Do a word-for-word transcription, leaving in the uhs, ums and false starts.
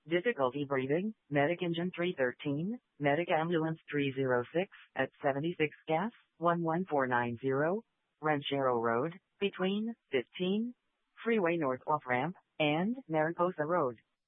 Difficulty breathing, Medic Engine three thirteen, Medic Ambulance three oh six, at seventy-six gas, one one four nine zero, Ranchero Road, between fifteen, Freeway North off-ramp, and Mariposa Road.